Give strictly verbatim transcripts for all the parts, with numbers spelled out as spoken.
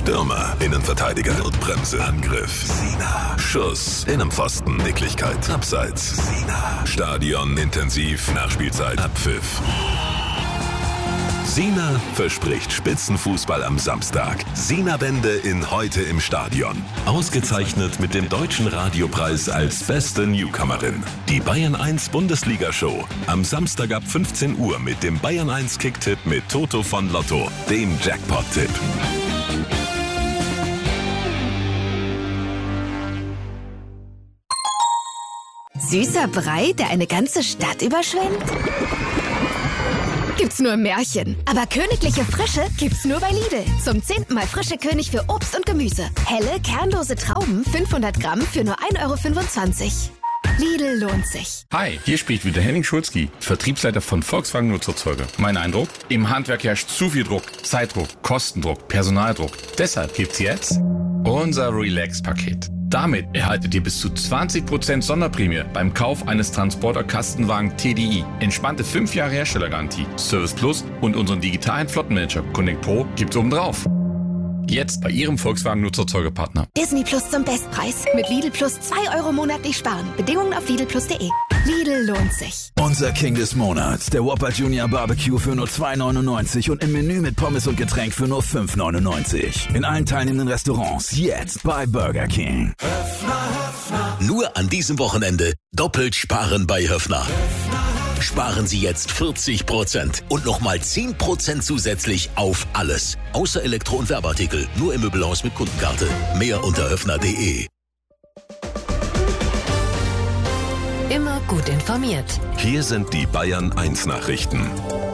Stürmer, Innenverteidiger, Notbremse, Angriff, Sina, Schuss, Innenpfosten, Nicklichkeit, Abseits, Sina, Stadion, intensiv, Nachspielzeit, Abpfiff. Sina verspricht Spitzenfußball am Samstag. Sina-Wende in Heute im Stadion. Ausgezeichnet mit dem Deutschen Radiopreis als beste Newcomerin. Die Bayern eins Bundesliga-Show. Am Samstag ab fünfzehn Uhr mit dem Bayern eins Kicktipp mit Toto von Lotto, dem Jackpot-Tipp. Süßer Brei, der eine ganze Stadt überschwemmt? Gibt's nur im Märchen. Aber königliche Frische gibt's nur bei Lidl. Zum zehnten Mal frische König für Obst und Gemüse. Helle, kernlose Trauben, fünfhundert Gramm für nur ein Euro fünfundzwanzig. Lidl lohnt sich. Hi, hier spricht wieder Henning Schulzki, Vertriebsleiter von Volkswagen Nutzerzeuger. Mein Eindruck? Im Handwerk herrscht zu viel Druck. Zeitdruck, Kostendruck, Personaldruck. Deshalb gibt's jetzt unser Relax-Paket. Damit erhaltet ihr bis zu zwanzig Prozent Sonderprämie beim Kauf eines Transporter-Kastenwagen T D I. Entspannte fünf Jahre Herstellergarantie, Service Plus und unseren digitalen Flottenmanager Connect Pro gibt's obendrauf. Jetzt bei Ihrem Volkswagen-Nutzerzeugerpartner. Disney Plus zum Bestpreis. Mit Lidl Plus zwei Euro monatlich sparen. Bedingungen auf lidl plus punkt de. Lidl lohnt sich. Unser King des Monats, der Whopper Junior Barbecue für nur zwei neunundneunzig und im Menü mit Pommes und Getränk für nur fünf neunundneunzig. In allen teilnehmenden Restaurants jetzt bei Burger King. Höfner, Höfner. Nur an diesem Wochenende doppelt sparen bei Höfner. Sparen Sie jetzt vierzig Prozent und nochmal zehn Prozent zusätzlich auf alles. Außer Elektro- und Werbeartikel. Nur im Möbelhaus mit Kundenkarte. Mehr unter höfner punkt de. Immer gut informiert. Hier sind die Bayern eins Nachrichten.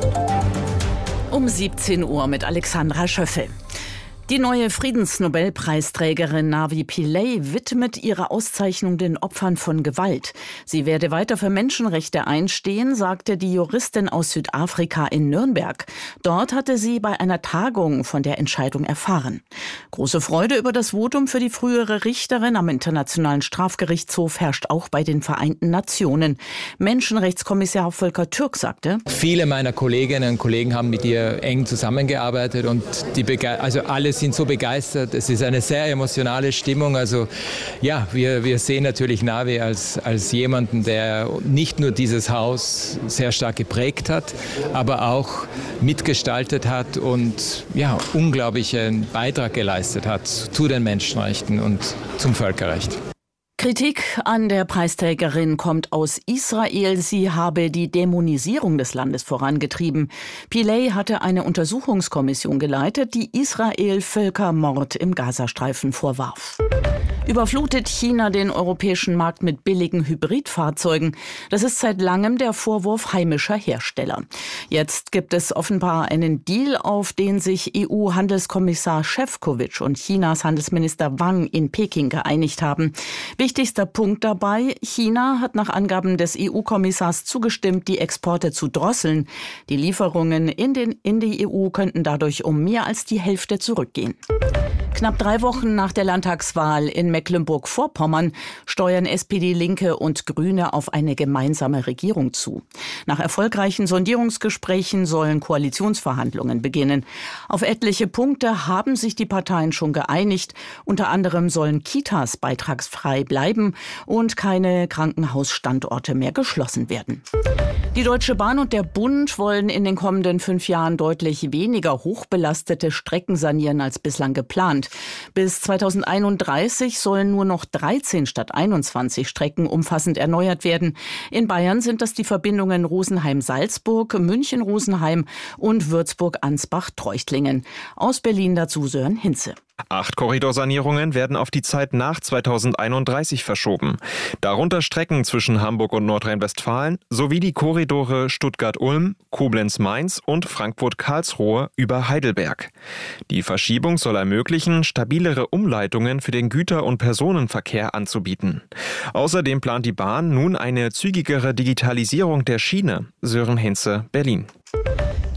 Um siebzehn Uhr mit Alexandra Schöffel. Die neue Friedensnobelpreisträgerin Navi Pillay widmet ihre Auszeichnung den Opfern von Gewalt. Sie werde weiter für Menschenrechte einstehen, sagte die Juristin aus Südafrika in Nürnberg. Dort hatte sie bei einer Tagung von der Entscheidung erfahren. Große Freude über das Votum für die frühere Richterin am Internationalen Strafgerichtshof herrscht auch bei den Vereinten Nationen. Menschenrechtskommissar Volker Türk sagte: Viele meiner Kolleginnen und Kollegen haben mit ihr eng zusammengearbeitet und die Bege- also alles sind so begeistert. Es ist eine sehr emotionale Stimmung. Also ja, wir, wir sehen natürlich Navi als, als jemanden, der nicht nur dieses Haus sehr stark geprägt hat, aber auch mitgestaltet hat und ja, unglaublichen Beitrag geleistet hat zu den Menschenrechten und zum Völkerrecht. Kritik an der Preisträgerin kommt aus Israel. Sie habe die Dämonisierung des Landes vorangetrieben. Pillay hatte eine Untersuchungskommission geleitet, die Israel Völkermord im Gazastreifen vorwarf. Überflutet China den europäischen Markt mit billigen Hybridfahrzeugen? Das ist seit langem der Vorwurf heimischer Hersteller. Jetzt gibt es offenbar einen Deal, auf den sich E U-Handelskommissar Šefčovič und Chinas Handelsminister Wang in Peking geeinigt haben. Wichtigster Punkt dabei: China hat nach Angaben des E U-Kommissars zugestimmt, die Exporte zu drosseln. Die Lieferungen in, den, in die E U könnten dadurch um mehr als die Hälfte zurückgehen. Knapp drei Wochen nach der Landtagswahl in Mecklenburg-Vorpommern steuern S P D, Linke und Grüne auf eine gemeinsame Regierung zu. Nach erfolgreichen Sondierungsgesprächen sollen Koalitionsverhandlungen beginnen. Auf etliche Punkte haben sich die Parteien schon geeinigt. Unter anderem sollen Kitas beitragsfrei bleiben und keine Krankenhausstandorte mehr geschlossen werden. Die Deutsche Bahn und der Bund wollen in den kommenden fünf Jahren deutlich weniger hochbelastete Strecken sanieren als bislang geplant. Bis zweitausendeinunddreißig sollen nur noch dreizehn statt einundzwanzig Strecken umfassend erneuert werden. In Bayern sind das die Verbindungen Rosenheim-Salzburg, München-Rosenheim und Würzburg-Ansbach-Treuchtlingen. Aus Berlin dazu Sören Hinze. Acht Korridorsanierungen werden auf die Zeit nach zweitausendeinunddreißig verschoben. Darunter Strecken zwischen Hamburg und Nordrhein-Westfalen sowie die Korridore Stuttgart-Ulm, Koblenz-Mainz und Frankfurt-Karlsruhe über Heidelberg. Die Verschiebung soll ermöglichen, stabilere Umleitungen für den Güter- und Personenverkehr anzubieten. Außerdem plant die Bahn nun eine zügigere Digitalisierung der Schiene. Sören Hinze, Berlin.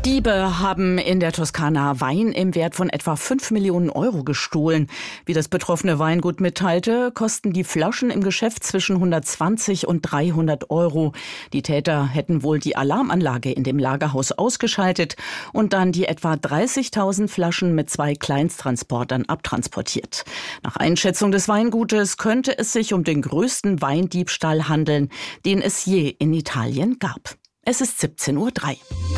Diebe haben in der Toskana Wein im Wert von etwa fünf Millionen Euro gestohlen. Wie das betroffene Weingut mitteilte, kosten die Flaschen im Geschäft zwischen hundertzwanzig und dreihundert Euro. Die Täter hätten wohl die Alarmanlage in dem Lagerhaus ausgeschaltet und dann die etwa dreißigtausend Flaschen mit zwei Kleinsttransportern abtransportiert. Nach Einschätzung des Weingutes könnte es sich um den größten Weindiebstahl handeln, den es je in Italien gab. Es ist siebzehn Uhr drei.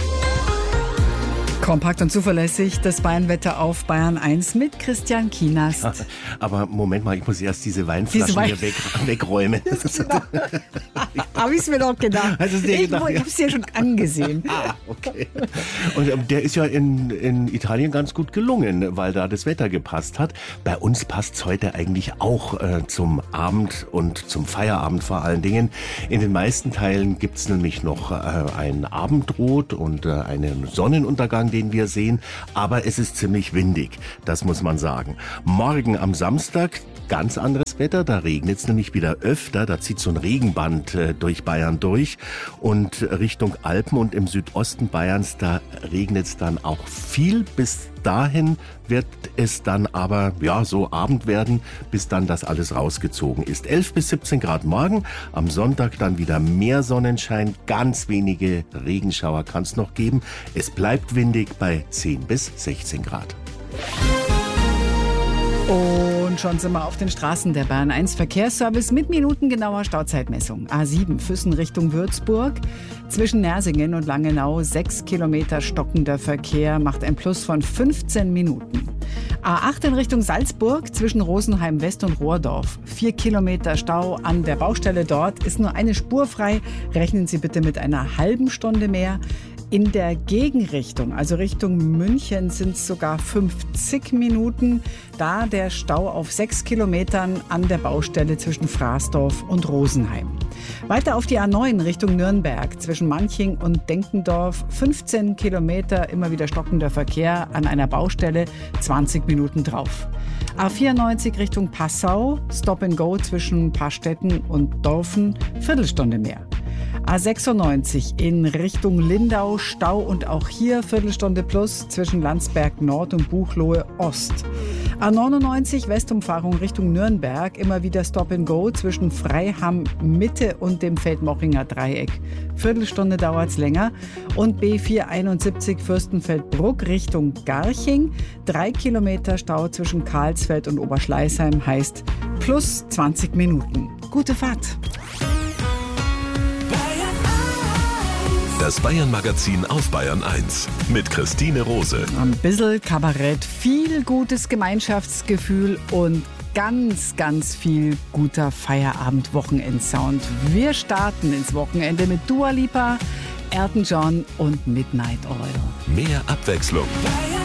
Kompakt und zuverlässig, das Bayernwetter auf Bayern eins mit Christian Kienast. Ja, aber Moment mal, ich muss erst diese Weinflaschen diese Wein hier weg, wegräumen. Genau. Habe ich es mir doch gedacht. Hast ich ich habe es dir schon angesehen. Ah, okay. Und ähm, der ist ja in, in Italien ganz gut gelungen, weil da das Wetter gepasst hat. Bei uns passt es heute eigentlich auch äh, zum Abend und zum Feierabend vor allen Dingen. In den meisten Teilen gibt es nämlich noch äh, ein Abendrot und äh, einen Sonnenuntergang, den wir sehen, aber es ist ziemlich windig, das muss man sagen. Morgen am Samstag ganz anderes Wetter, da regnet es nämlich wieder öfter, da zieht so ein Regenband äh, durch Bayern durch und Richtung Alpen und im Südosten Bayerns, da regnet es dann auch viel. Bis dahin wird es dann aber ja so Abend werden, bis dann das alles rausgezogen ist. elf bis siebzehn Grad morgen, am Sonntag dann wieder mehr Sonnenschein, ganz wenige Regenschauer kann es noch geben. Es bleibt windig bei zehn bis sechzehn Grad. Und schon sind wir auf den Straßen der Bayern eins Verkehrsservice mit minutengenauer Stauzeitmessung. A sieben Füssen Richtung Würzburg. Zwischen Nersingen und Langenau sechs Kilometer stockender Verkehr macht ein Plus von fünfzehn Minuten. A acht in Richtung Salzburg zwischen Rosenheim West und Rohrdorf. Vier Kilometer Stau an der Baustelle dort. Ist nur eine Spur frei. Rechnen Sie bitte mit einer halben Stunde mehr. In der Gegenrichtung, also Richtung München, sind es sogar fünfzig Minuten. Da der Stau auf sechs Kilometern an der Baustelle zwischen Fraßdorf und Rosenheim. Weiter auf die A neun Richtung Nürnberg zwischen Manching und Denkendorf. fünfzehn Kilometer, immer wieder stockender Verkehr an einer Baustelle, zwanzig Minuten drauf. A vierundneunzig Richtung Passau, Stop and Go zwischen Paarstetten und Dorfen, Viertelstunde mehr. A sechsundneunzig in Richtung Lindau, Stau und auch hier Viertelstunde plus zwischen Landsberg Nord und Buchloe Ost. A neunundneunzig Westumfahrung Richtung Nürnberg, immer wieder Stop and Go zwischen Freiham Mitte und dem Feldmochinger Dreieck. Viertelstunde dauert's länger. Und B vierhunderteinundsiebzig Fürstenfeldbruck Richtung Garching. Drei Kilometer Stau zwischen Karlsfeld und Oberschleißheim heißt plus zwanzig Minuten. Gute Fahrt. Das Bayern-Magazin auf Bayern eins mit Christine Rose. Ein bisschen Kabarett, viel gutes Gemeinschaftsgefühl und ganz, ganz viel guter Feierabend-Wochenend-Sound. Wir starten ins Wochenende mit Dua Lipa, Elton John und Midnight Oil. Mehr Abwechslung. Bayern.